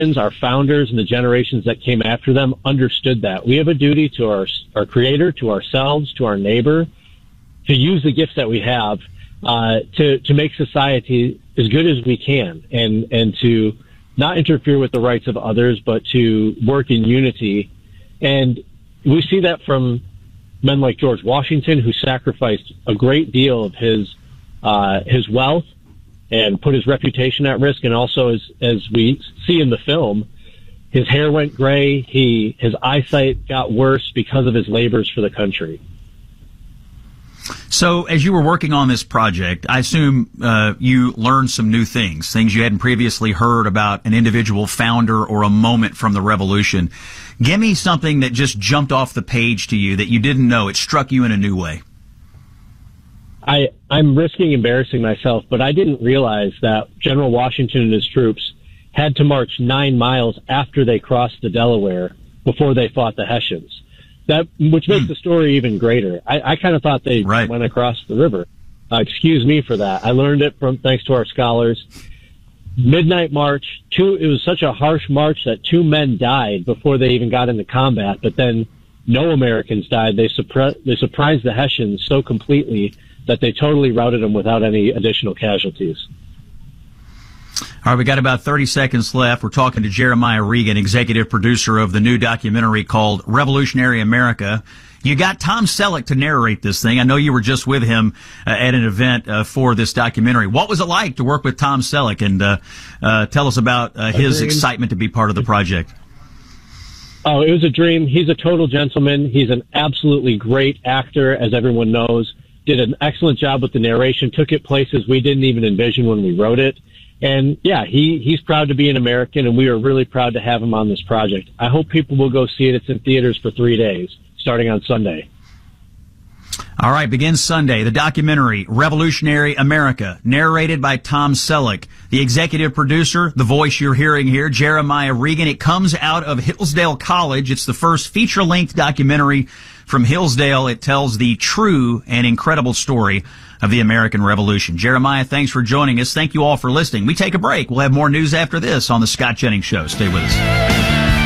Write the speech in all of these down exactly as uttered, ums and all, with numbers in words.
our founders and the generations that came after them understood that. We have a duty to our, our creator, to ourselves, to our neighbor, to use the gifts that we have uh, to, to make society as good as we can, and, and to not interfere with the rights of others, but to work in unity. And we see that from men like George Washington, who sacrificed a great deal of his uh, his wealth and put his reputation at risk. And also, as as we see in the film, his hair went gray. He his eyesight got worse because of his labors for the country. So, as you were working on this project, I assume uh, you learned some new things, things you hadn't previously heard about an individual founder or a moment from the revolution. Give me something that just jumped off the page to you that you didn't know. It struck you in a new way. I, I'm risking embarrassing myself, but I didn't realize that General Washington and his troops had to march nine miles after they crossed the Delaware before they fought the Hessians. That, which makes the story even greater. I, I kind of thought they right. went across the river. Uh, excuse me for that. I learned it from thanks to our scholars. Midnight march. Two. It was such a harsh march that two men died before they even got into combat. But then no Americans died. They suppre- They surprised the Hessians so completely that they totally routed them without any additional casualties. All right, we got about thirty seconds left. We're talking to Jeremiah Regan, executive producer of the new documentary called Revolutionary America. You got Tom Selleck to narrate this thing. I know you were just with him uh, at an event uh, for this documentary. What was it like to work with Tom Selleck? And uh, uh, tell us about uh, his excitement to be part of the project. Oh, it was a dream. He's a total gentleman. He's an absolutely great actor, as everyone knows. Did an excellent job with the narration, took it places we didn't even envision when we wrote it. And yeah, he, he's proud to be an American, and we are really proud to have him on this project. I hope people will go see it. It's in theaters for three days, starting on Sunday. All right, begins Sunday. The documentary, Revolutionary America, narrated by Tom Selleck. The executive producer, the voice you're hearing here, Jeremiah Regan. It comes out of Hillsdale College. It's the first feature-length documentary from Hillsdale. It tells the true and incredible story of the American Revolution. Jeremiah, thanks for joining us. Thank you all for listening. We take a break. We'll have more news after this on The Scott Jennings Show. Stay with us.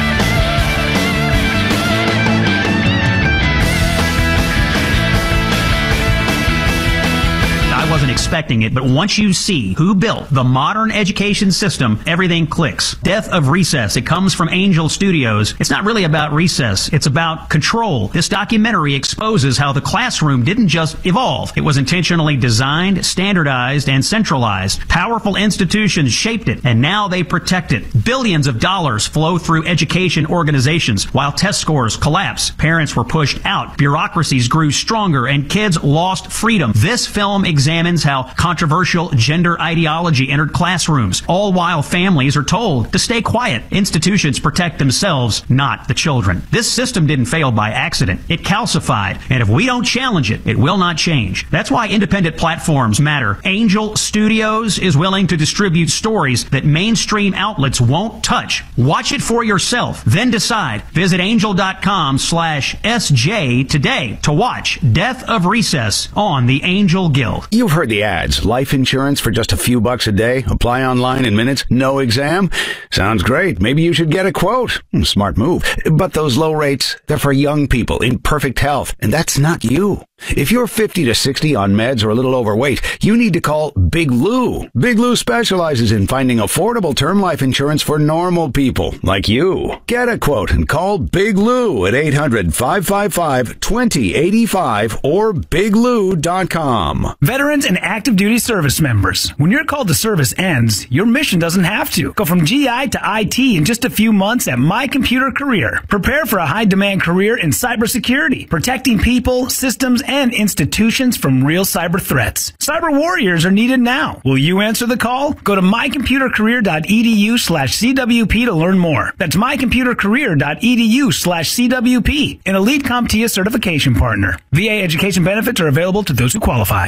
Wasn't expecting it, but once you see who built the modern education system, everything clicks. Death of Recess. It comes from Angel Studios. It's not really about recess. It's about control. This documentary exposes how the classroom didn't just evolve. It was intentionally designed, standardized, and centralized. Powerful institutions shaped it, and now they protect it. Billions of dollars flow through education organizations. While test scores collapse, parents were pushed out, bureaucracies grew stronger, and kids lost freedom. This film examines how controversial gender ideology entered classrooms, all while families are told to stay quiet. Institutions protect themselves, not the children. This system didn't fail by accident. It calcified, and if we don't challenge it, it will not change. That's why independent platforms matter. Angel Studios is willing to distribute stories that mainstream outlets won't touch. Watch it for yourself, then decide. Visit angel.com slash SJ today to watch Death of Recess on the Angel Guild. You've heard the ads. Life insurance for just a few bucks a day. Apply online in minutes. No exam. Sounds great. Maybe you should get a quote. Smart move. But those low rates, they're for young people in perfect health. And that's not you. If you're fifty to sixty on meds or a little overweight, you need to call Big Lou. Big Lou specializes in finding affordable term life insurance for normal people like you. Get a quote and call Big Lou at eight hundred, five five five, two zero eight five or big lou dot com. Veterans and active duty service members, when your call to service ends, your mission doesn't have to. Go from G I to I T in just a few months at My Computer Career. Prepare for a high-demand career in cybersecurity, protecting people, systems, and institutions from real cyber threats. Cyber warriors are needed now. Will you answer the call? Go to mycomputercareer.edu slash CWP to learn more. That's mycomputercareer.edu slash CWP, an Elite CompTIA certification partner. V A education benefits are available to those who qualify.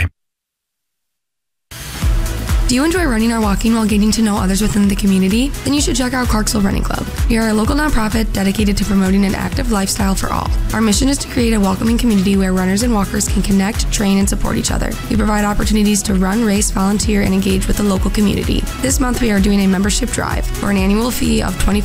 Do you enjoy running or walking while getting to know others within the community? Then you should check out Clarksville Running Club. We are a local nonprofit dedicated to promoting an active lifestyle for all. Our mission is to create a welcoming community where runners and walkers can connect, train, and support each other. We provide opportunities to run, race, volunteer, and engage with the local community. This month we are doing a membership drive for an annual fee of twenty-five